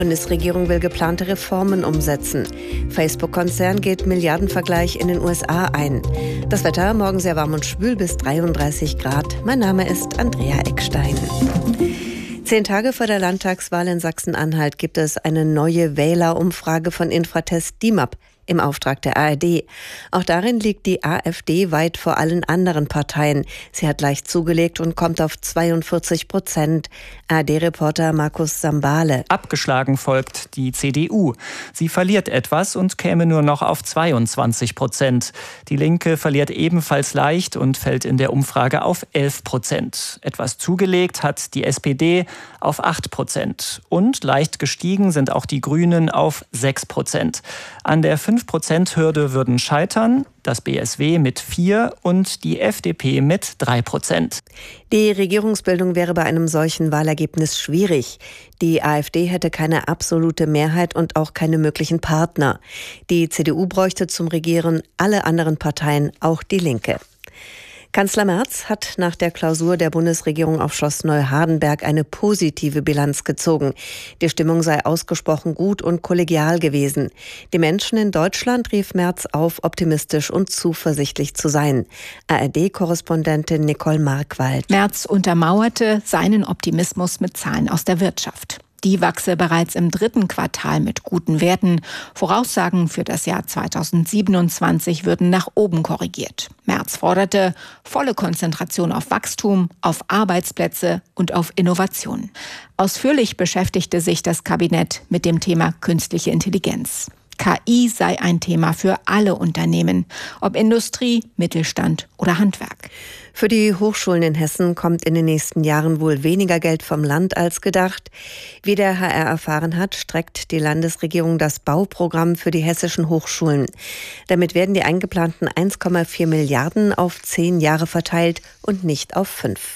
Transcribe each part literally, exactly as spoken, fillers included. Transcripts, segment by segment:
Die Bundesregierung will geplante Reformen umsetzen. Facebook-Konzern geht Milliardenvergleich in den U S A ein. Das Wetter morgen sehr warm und schwül bis dreiunddreißig Grad. Mein Name ist Andrea Eckstein. Zehn Tage vor der Landtagswahl in Sachsen-Anhalt gibt es eine neue Wählerumfrage von Infratest D I M A P im Auftrag der A R D. Auch darin liegt die AfD weit vor allen anderen Parteien. Sie hat leicht zugelegt und kommt auf zweiundvierzig Prozent. A R D-Reporter Markus Sambale. Abgeschlagen folgt die C D U. Sie verliert etwas und käme nur noch auf zweiundzwanzig Prozent. Die Linke verliert ebenfalls leicht und fällt in der Umfrage auf elf Prozent. Etwas zugelegt hat die S P D auf acht Prozent. Und leicht gestiegen sind auch die Grünen auf sechs Prozent. An der fünf Prozent Hürde würden scheitern, das B S W mit vier und die F D P mit drei Prozent. Die Regierungsbildung wäre bei einem solchen Wahlergebnis schwierig. Die AfD hätte keine absolute Mehrheit und auch keine möglichen Partner. Die C D U bräuchte zum Regieren alle anderen Parteien, auch die Linke. Kanzler Merz hat nach der Klausur der Bundesregierung auf Schloss Neuhardenberg eine positive Bilanz gezogen. Die Stimmung sei ausgesprochen gut und kollegial gewesen. Die Menschen in Deutschland rief Merz auf, optimistisch und zuversichtlich zu sein. A R D-Korrespondentin Nicole Markwald. Merz untermauerte seinen Optimismus mit Zahlen aus der Wirtschaft. Die wachse bereits im dritten Quartal mit guten Werten. Voraussagen für das Jahr zweitausendsiebenundzwanzig würden nach oben korrigiert. Merz forderte volle Konzentration auf Wachstum, auf Arbeitsplätze und auf Innovation. Ausführlich beschäftigte sich das Kabinett mit dem Thema künstliche Intelligenz. K I sei ein Thema für alle Unternehmen, ob Industrie, Mittelstand oder Handwerk. Für die Hochschulen in Hessen kommt in den nächsten Jahren wohl weniger Geld vom Land als gedacht. Wie der H R erfahren hat, streckt die Landesregierung das Bauprogramm für die hessischen Hochschulen. Damit werden die eingeplanten eins Komma vier Milliarden auf zehn Jahre verteilt und nicht auf fünf.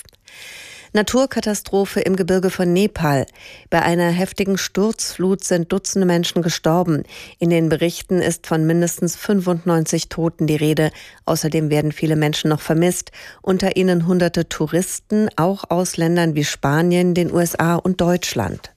Naturkatastrophe im Gebirge von Nepal. Bei einer heftigen Sturzflut sind Dutzende Menschen gestorben. In den Berichten ist von mindestens fünfundneunzig Toten die Rede. Außerdem werden viele Menschen noch vermisst. Unter ihnen hunderte Touristen, auch aus Ländern wie Spanien, den U S A und Deutschland.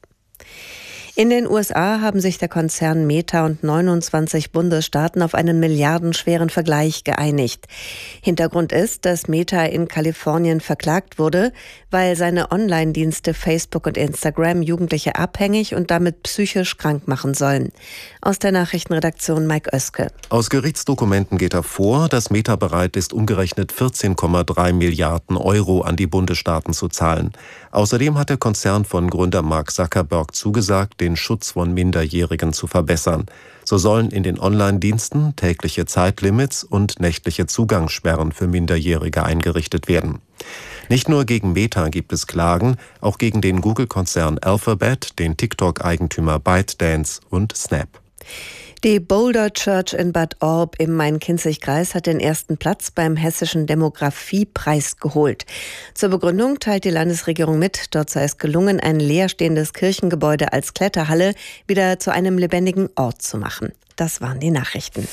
In den U S A haben sich der Konzern Meta und neunundzwanzig Bundesstaaten auf einen milliardenschweren Vergleich geeinigt. Hintergrund ist, dass Meta in Kalifornien verklagt wurde, weil seine Online-Dienste Facebook und Instagram Jugendliche abhängig und damit psychisch krank machen sollen. Aus der Nachrichtenredaktion Mike Oeske. Aus Gerichtsdokumenten geht hervor, dass Meta bereit ist, umgerechnet vierzehn Komma drei Milliarden Euro an die Bundesstaaten zu zahlen. Außerdem hat der Konzern von Gründer Mark Zuckerberg zugesagt, den Schutz von Minderjährigen zu verbessern. So sollen in den Online-Diensten tägliche Zeitlimits und nächtliche Zugangssperren für Minderjährige eingerichtet werden. Nicht nur gegen Meta gibt es Klagen, auch gegen den Google-Konzern Alphabet, den TikTok-Eigentümer ByteDance und Snap. Die Boulder Church in Bad Orb im Main-Kinzig-Kreis hat den ersten Platz beim Hessischen Demografiepreis geholt. Zur Begründung teilt die Landesregierung mit, dort sei es gelungen, ein leerstehendes Kirchengebäude als Kletterhalle wieder zu einem lebendigen Ort zu machen. Das waren die Nachrichten.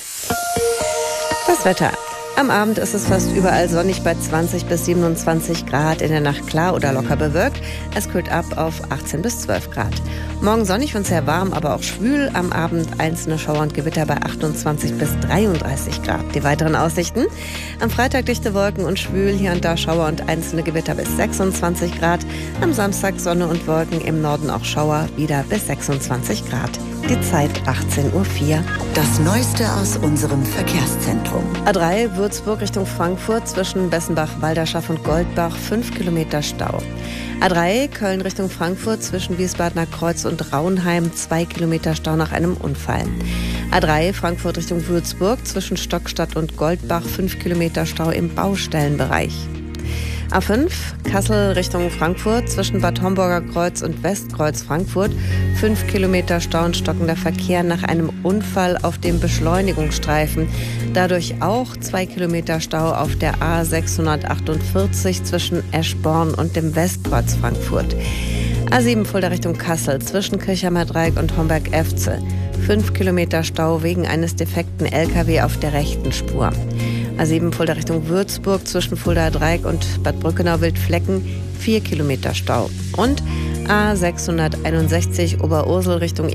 Das Wetter. Am Abend ist es fast überall sonnig bei zwanzig bis siebenundzwanzig Grad, in der Nacht klar oder locker bewölkt. Es kühlt ab auf achtzehn bis zwölf Grad. Morgen sonnig und sehr warm, aber auch schwül. Am Abend einzelne Schauer und Gewitter bei achtundzwanzig bis dreiunddreißig Grad. Die weiteren Aussichten: am Freitag dichte Wolken und schwül, hier und da Schauer und einzelne Gewitter bis sechsundzwanzig Grad. Am Samstag Sonne und Wolken, im Norden auch Schauer, wieder bis sechsundzwanzig Grad. Die Zeit achtzehn Uhr vier. Das Neueste aus unserem Verkehrszentrum. A drei Würzburg Richtung Frankfurt zwischen Bessenbach, Walderschaft und Goldbach fünf Kilometer Stau. A drei Köln Richtung Frankfurt zwischen Wiesbadener Kreuz und Raunheim zwei Kilometer Stau nach einem Unfall. A drei Frankfurt Richtung Würzburg zwischen Stockstadt und Goldbach fünf Kilometer Stau im Baustellenbereich. A fünf Kassel Richtung Frankfurt zwischen Bad Homburger Kreuz und Westkreuz Frankfurt fünf Kilometer Stau und stockender Verkehr nach einem Unfall auf dem Beschleunigungsstreifen. Dadurch auch zwei Kilometer Stau auf der A sechshundertachtundvierzig zwischen Eschborn und dem Westkreuz Frankfurt. A sieben Fulda Richtung Kassel zwischen Kirchheimer Dreieck und Homberg-Efze fünf Kilometer Stau wegen eines defekten L K W auf der rechten Spur. A sieben Fulda Richtung Würzburg zwischen Fulda Dreieck und Bad Brückenau Wildflecken vier Kilometer Stau. Und A sechshunderteinundsechzig Oberursel Richtung